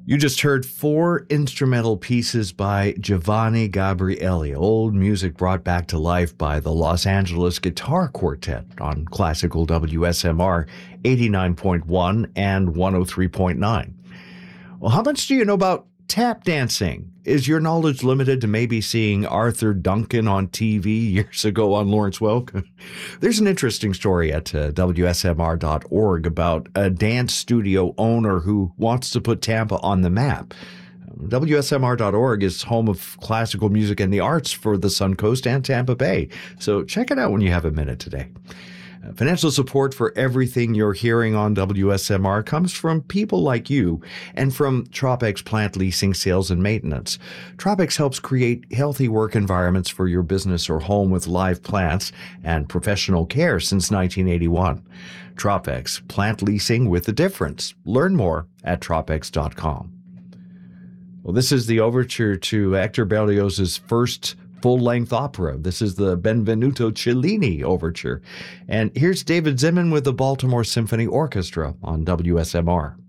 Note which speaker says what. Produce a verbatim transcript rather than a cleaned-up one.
Speaker 1: You just heard four instrumental pieces by Giovanni Gabrieli, old music brought back to life by the Los Angeles Guitar Quartet on classical W S M R eighty-nine point one and one oh three point nine. Well, how much do you know about tap dancing? Is your knowledge limited to maybe seeing Arthur Duncan on T V years ago on Lawrence Welk? There's an interesting story at uh, W S M R dot org about a dance studio owner who wants to put Tampa on the map. W S M R dot org is home of classical music and the arts for the Suncoast and Tampa Bay. So check it out when you have a minute today. Financial support for everything you're hearing on W S M R comes from people like you and from Tropex Plant Leasing, Sales, and Maintenance. Tropex helps create healthy work environments for your business or home with live plants and professional care since nineteen eighty-one. Tropex, plant leasing with a difference. Learn more at tropex dot com. Well, this is the overture to Hector Berlioz's first full-length opera. This is the Benvenuto Cellini overture. And here's David Zimin with the Baltimore Symphony Orchestra on W S M R.